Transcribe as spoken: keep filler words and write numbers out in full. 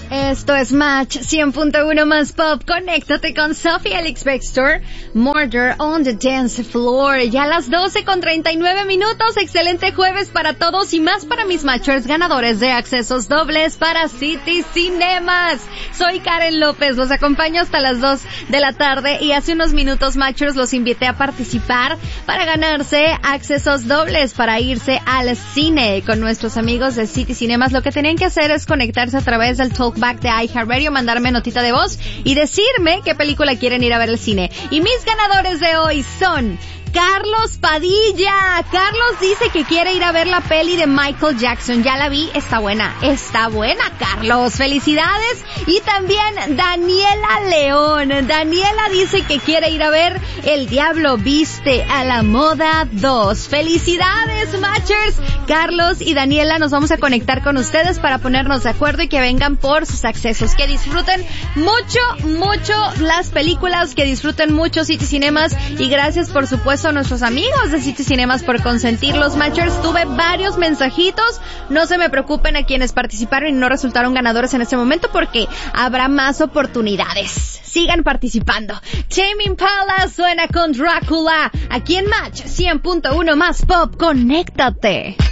Esto es Match cien punto uno más Pop. Conéctate con Sophie Elix Bextor. Murder on the Dance Floor. Ya a las doce con treinta y nueve minutos. Excelente jueves para todos y más para mis Matchers ganadores de accesos dobles para City Cinemas. Soy Karen López. Los acompaño hasta las dos de la tarde y hace unos minutos, Matchers, los invité a participar para ganarse accesos dobles para irse al cine con nuestros amigos de City Cinemas. Lo que tenían que hacer es conectarse a través del Talkback de iHeartRadio, mandarme notita de voz y decirme qué película quieren ir a ver al cine. Y mis ganadores de hoy son Carlos Padilla. Carlos dice que quiere ir a ver la peli de Michael Jackson. Ya la vi, está buena, está buena, Carlos. Felicidades. Y también Daniela León. Daniela dice que quiere ir a ver El Diablo Viste a la Moda dos. Felicidades, Matchers. Carlos y Daniela, nos vamos a conectar con ustedes para ponernos de acuerdo y que vengan por sus accesos. Que disfruten mucho, mucho las películas, que disfruten mucho City Cinemas y gracias, por supuesto, a nuestros amigos de City Cinemas por consentir los Matchers. Tuve varios mensajitos, no se me preocupen a quienes participaron y no resultaron ganadores en este momento porque habrá más oportunidades. Sigan participando. Tame Impala suena con Drácula aquí en Match cien punto uno más Pop. Conéctate.